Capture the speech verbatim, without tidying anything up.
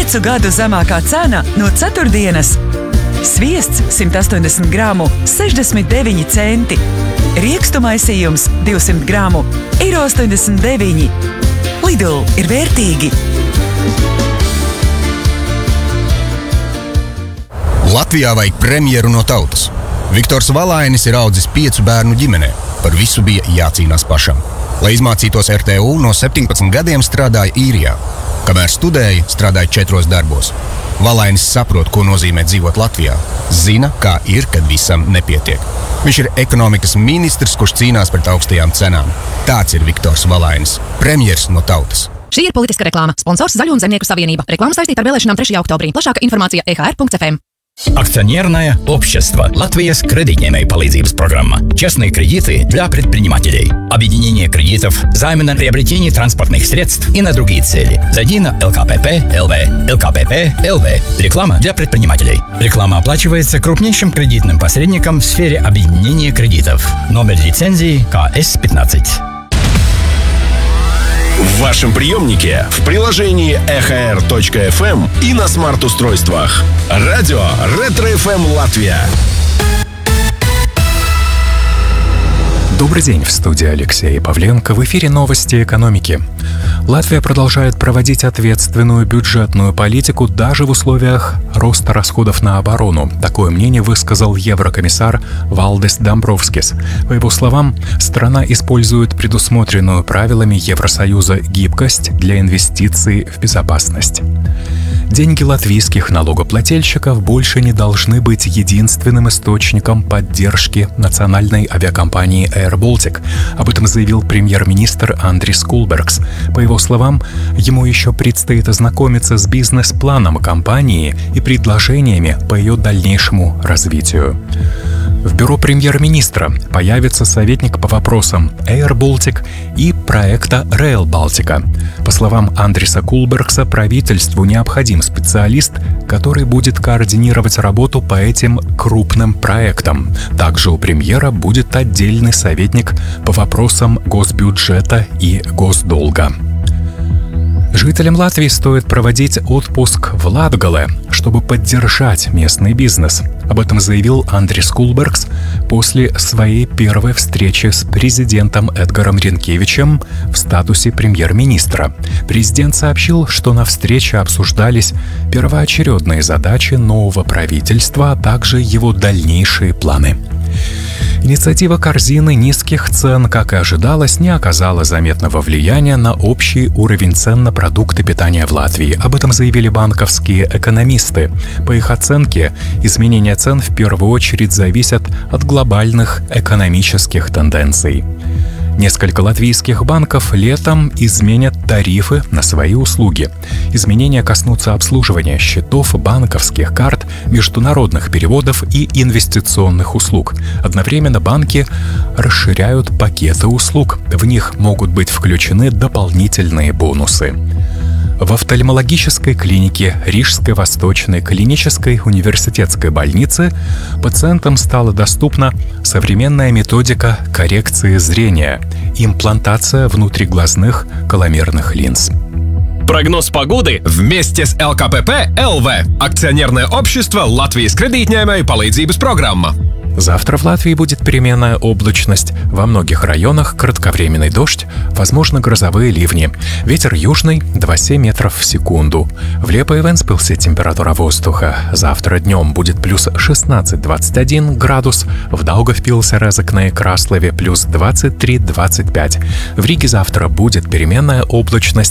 Piecu gadu zemākā cena no ceturtdienas. Sviests simt astoņdesmit gramu sešdesmit deviņi centi. Riekstu maisījums divsimt gramu ir astoņdesmit deviņi. Lidl ir vērtīgi. Latvijā vajag premjeru no tautas. Viktors Valainis ir audzis piecu bērnu ģimenē. Par visu bija jācīnās pašam. Lai izmācītos R T U, no septiņpadsmit gadiem strādāja īrijā. Kamēr studēja, strādāja četros darbos. Valainis saprot, ko nozīmē dzīvot Latvijā. Zina, kā ir, kad visam nepietiek. Viņš ir ekonomikas ministrs, kurš cīnās pret augstajām cenām. Tāds ir Viktors Valainis, premjers no tautas. Šī ir politiska reklāma. Sponsors Zaļo un Zemnieku savienība. Reklāma saistīta ar vēlēšanām trešajā oktobrī. Plašāka informācija e h r punkt f m. Акционерное общество «Латвийс кредитной полезības программа». Частные кредиты для предпринимателей. Объединение кредитов, займы на приобретение транспортных средств и на другие цели. Зайди на эл ка пэ пэ точка эл ви. эл ка пэ пэ точка эл ви. Реклама для предпринимателей. Реклама оплачивается крупнейшим кредитным посредником в сфере объединения кредитов. Номер лицензии ка эс пятнадцать. В вашем приемнике, в приложении e h r точка эф эм и на смарт-устройствах. Радио Ретро эф эм Латвия. Добрый день, в студии Алексей Павленко. В эфире новости экономики. Латвия продолжает проводить ответственную бюджетную политику даже в условиях роста расходов на оборону. Такое мнение высказал еврокомиссар Валдис Домбровскис. По его словам, страна использует предусмотренную правилами Евросоюза гибкость для инвестиций в безопасность. Деньги латвийских налогоплательщиков больше не должны быть единственным источником поддержки национальной авиакомпании Air Baltic. Об этом заявил премьер-министр Андрис Кулбергс. По его словам, ему еще предстоит ознакомиться с бизнес-планом компании и предложениями по ее дальнейшему развитию. В бюро премьер-министра появится советник по вопросам Air Baltic и проекта Rail Baltica. По словам Андриса Кулбергса, правительству необходим специалист, который будет координировать работу по этим крупным проектам. Также у премьера будет отдельный советник по вопросам госбюджета и госдолга. Жителям Латвии стоит проводить отпуск в Латгале, чтобы поддержать местный бизнес. Об этом заявил Андрис Кулбергс после своей первой встречи с президентом Эдгаром Ринкевичем в статусе премьер-министра. Президент сообщил, что на встрече обсуждались первоочередные задачи нового правительства, а также его дальнейшие планы. Инициатива корзины низких цен, как и ожидалось, не оказала заметного влияния на общий уровень цен на продукты питания в Латвии. Об этом заявили банковские экономисты. По их оценке, изменения цен в первую очередь зависят от глобальных экономических тенденций. Несколько латвийских банков летом изменят тарифы на свои услуги. Изменения коснутся обслуживания счетов, банковских карт, международных переводов и инвестиционных услуг. Одновременно банки расширяют пакеты услуг. В них могут быть включены дополнительные бонусы. В офтальмологической клинике Рижской Восточной клинической университетской больницы пациентам стала доступна современная методика коррекции зрения – имплантация внутриглазных коломерных линз. Прогноз погоды вместе с эл ка пэ пэ точка эл ви. Акционерное общество «Латвийс кредитной полезības программа». Завтра в Латвии будет переменная облачность. Во многих районах кратковременный дождь, возможно грозовые ливни. Ветер южный двадцать семь метров в секунду. В Лиепае-Вентспилсе температура воздуха завтра днем будет плюс шестнадцать двадцать один градус. В Даугавпилсе, Резекне и Краслове плюс двадцать три двадцать пять. В Риге завтра будет переменная облачность.